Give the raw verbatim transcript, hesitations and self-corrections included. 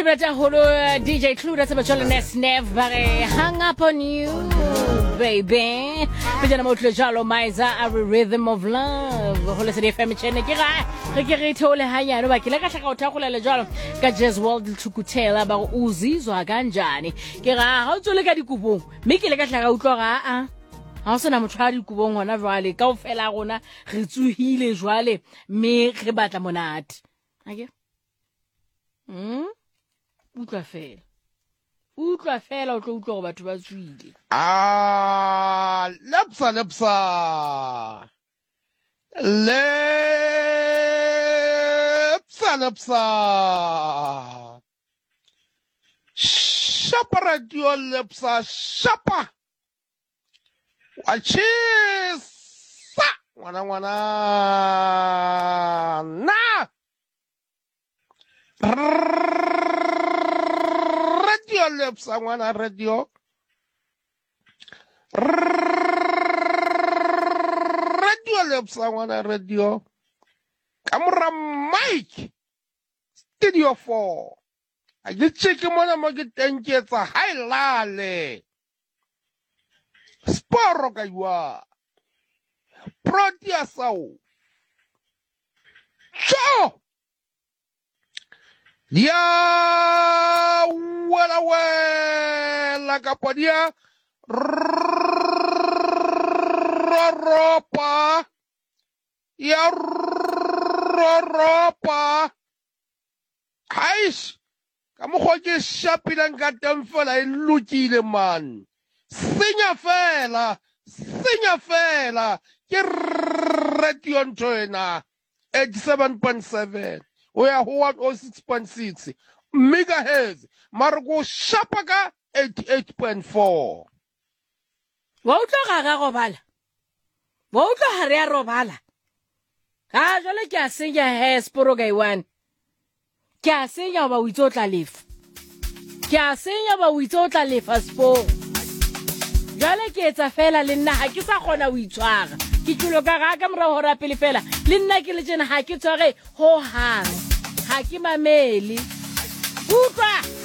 Better Holo D J Clue, that's about your next never hang up on you, baby. Pejana motlo jalo maiza a rhythm of love. Holo se F M chene ke ga ke re thole hanyano ba ke la ka tlaka o thagolela jalo ka Jeswald Tukutela ba go uzizwa kanjani. Ke ga ha o tsole ka dikupong, me ke le ka tlaka utlwa ga a ha o sena motho a dikupong hona jwale ka o fela gona re tsuhile jwale me re batla monate. Okay? Hmm? Utlwa fela. Utlwa fela o tlo utlwa go batho ba tswile. Ah, lepsa lepsa. Lepsa lepsa. Shapa radio lepsa shapa. Wachisa. Wana wana. Na. Radio lips, I want a radio. Radio lips, I want a radio. Camera Mike. Studio four. I get check him on a market and get a high lale. Sparrow Gaiwa. Protea Sao. Ciao. Ya wala wala kapadia ropa ya ropa Aish kamu khoje shapila ngatam fela ilukile man sinya fela sinya fela ke radio ntoena eighty-seven point seven we are one oh six point six megahertz margo shapaka eighty-eight point four. Wa utlo ga ga go bala. Wa utlo ha re a robala. Ha jole ke a senya hes poro ga iwan. Ke a senya ba o itso tla lefa. Ke a senya ba o itso tla lefa spo. Jale ke etsa fela le nna ha ke sa gona o itshwara. Ke tlo ka ga ka mra hora pele fela. Le nna ke le jena ha ke tshware ho hang. Ha ke mamele. Utlwa